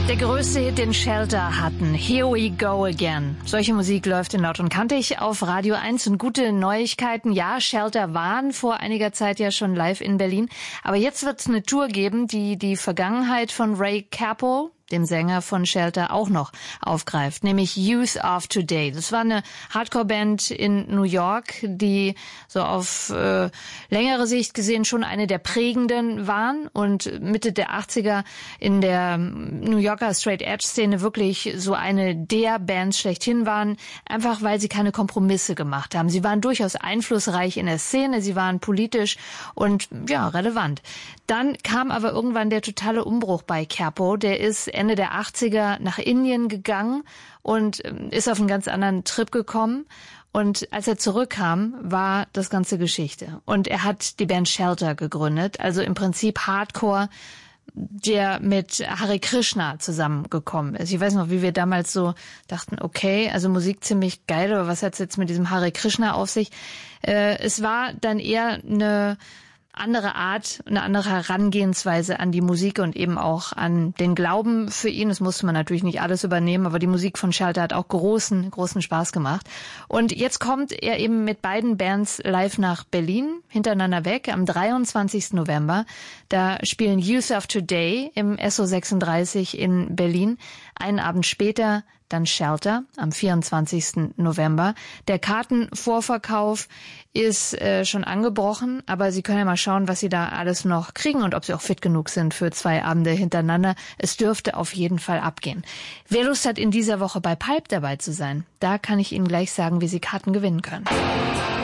Der größte Hit, den Shelter hatten. Here we go again. Solche Musik läuft in Laut und Kantig auf Radio 1 und gute Neuigkeiten. Ja, Shelter waren vor einiger Zeit ja schon live in Berlin. Aber jetzt wird es eine Tour geben, die die Vergangenheit von Ray Cappo, dem Sänger von Shelter, auch noch aufgreift, nämlich Youth of Today. Das war eine Hardcore-Band in New York, die so auf längere Sicht gesehen schon eine der prägenden waren und Mitte der 80er in der New Yorker Straight-Edge-Szene wirklich so eine der Bands schlechthin waren, einfach weil sie keine Kompromisse gemacht haben. Sie waren durchaus einflussreich in der Szene, sie waren politisch und ja, relevant. Dann kam aber irgendwann der totale Umbruch bei Cappo. Der ist Ende der 80er nach Indien gegangen und ist auf einen ganz anderen Trip gekommen. Und als er zurückkam, war das Ganze Geschichte. Und er hat die Band Shelter gegründet, also im Prinzip Hardcore, der mit Hare Krishna zusammengekommen ist. Ich weiß noch, wie wir damals so dachten, okay, also Musik ziemlich geil, aber was hat's jetzt mit diesem Hare Krishna auf sich? Es war dann eher eine andere Art, eine andere Herangehensweise an die Musik und eben auch an den Glauben für ihn. Das musste man natürlich nicht alles übernehmen, aber die Musik von Shelter hat auch großen Spaß gemacht. Und jetzt kommt er eben mit beiden Bands live nach Berlin, hintereinander weg, am 23. November. Da spielen Youth of Today im SO36 in Berlin. Einen Abend später dann Shelter am 24. November. Der Kartenvorverkauf ist schon angebrochen, aber Sie können ja mal schauen, was Sie da alles noch kriegen und ob Sie auch fit genug sind für 2 Abende hintereinander. Es dürfte auf jeden Fall abgehen. Wer Lust hat, in dieser Woche bei Pulp dabei zu sein, da kann ich Ihnen gleich sagen, wie Sie Karten gewinnen können.